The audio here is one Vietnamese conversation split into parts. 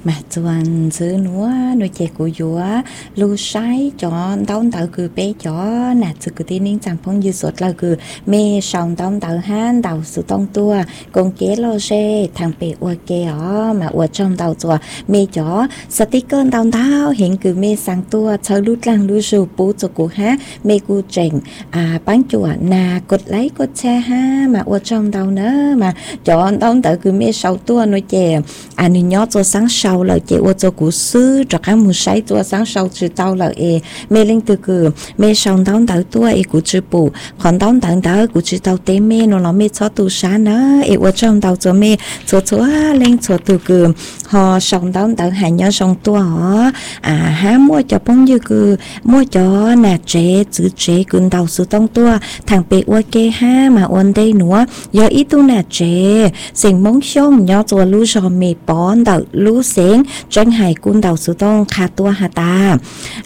mà chuan giữ núa nuôi trẻ của dúa lưu sái cho đón tàu cứ bé cho nạt sự cứ tin chẳng phong như sốt là cứ mê sòng đón tàu han tàu sự tông tua con kế lo xe thằng bé ua kê ó mà ua trong tàu chùa mê cho sticker đón tàu hiện cứ mê sang tua chờ lút lăng lút sù bú cho cụ ha mê cụ trình bán chùa nà cột lấy cột xe ha mà ua trong tàu nữa mà cho đón tàu cứ mê sầu tua nuôi trẻ anh nhớ cho sáng sau là chị ô tô của sư cho các mùa say tua sáng sau chỉ tao là mê lên từ cửa mê xong đón tới tua của chữ bù còn đón tới đó của chữ tao té mê nó mê cho tu sáng nữa ô trong tao cho mê cho lên cho từ cửa họ xong đón tới hai nhớ xong tua họ há mua cho bông như cửa mua cho nè trẻ chữ trẻ cưng tao sự tông tua thằng bé ô kê ha mà ôn đây nữa do ít tu nè trẻ sinh mong xong nhớ cho lú cho mê bón đợi lú sáng tranh hải quân đầu sự tông khá tua hà ta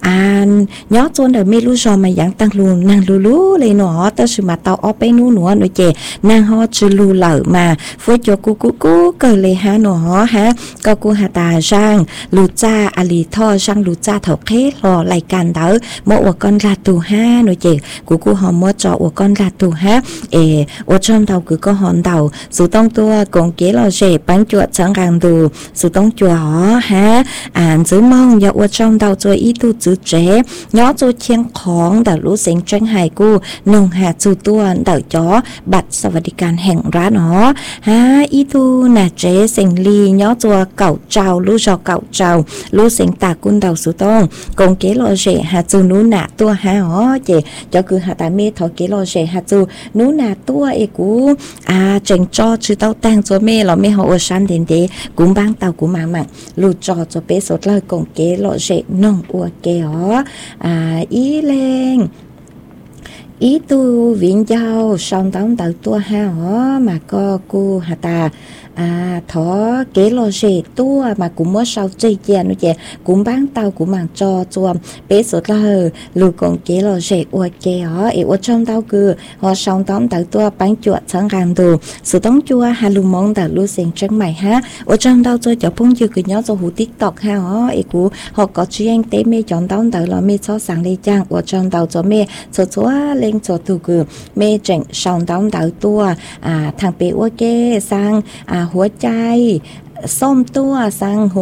nhớ cho đời mê lú cho mà dạng tăng luôn nàng lú lú lên nó tới sự mà tao ở bên nú nữa nói chè nàng ho chưa lú lợ mà với cho cú cờ lê ha nó ha có cô hà ta sang lú cha ali tho sang lú cha thọ khế lo lại càn đỡ một con gà tù ha nói chè cú họ mua cho một con gà tù ha ở trong tàu cứ có hòn tàu sự tông tua còn kế lo rể bán chuột chẳng càng tù sự tông chùa ha giữ mong do ở trong tàu cho ý tu chữ trẻ nhớ cho chiên khóng đã lũ sinh tranh hài cu nông hạ chu tuan đỡ chó bạchสวัสดิการแห่งรัฐnó ha ý tu nà trẻ sinh ly nhớ cho cậu trào lũ cho cậu trào lũ sinh tà quân đầu sự tông còn kế lo rể hạ chu nú nà tua ha ó chị cho cứ hạ ta mê thọ kế lo rể hạ chu nú nà tua cú trình cho chữ tao tăng cho mê là mê họ ở san đến thế cũng bang tàu cũng mang lù cho bé sốt lời cùng kế lộ rễ nông ua kế ó ý lên ý tu viện giao xong tao tự tua ha ó mà có cô hà ta thọ kế lo rễ tua mà cũng mới sau chơi chè nó chè cũng bán tàu cũng mang cho bé sốt lời lù cùng kế lo rễ ua kế ó ở trong tàu cứ họ xong tao tự tua bán chuột sáng gan đồ sự tống chua hà lù mong đã lù sen trắng mày ha ở trong tàu cho cho phong chưa cứ nhớ cho hú TikTok ha ó của họ có chuyên tế mê chọn tao tự là mê cho sáng đi trang ở trong tàu cho mê cho lên cho tu cứ mê chỉnh xong tao tự tua thằng bé ua kế sangหัวใจส้มตัวสัง